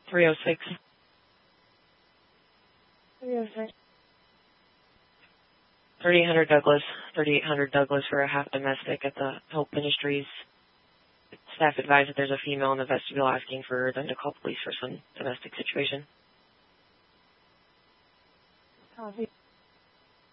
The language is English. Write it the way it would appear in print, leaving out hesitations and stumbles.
306. 306. 3800 Douglas for a half domestic at the Hope Ministries. Staff advised that there's a female in the vestibule asking for them to call police for some domestic situation. Copy.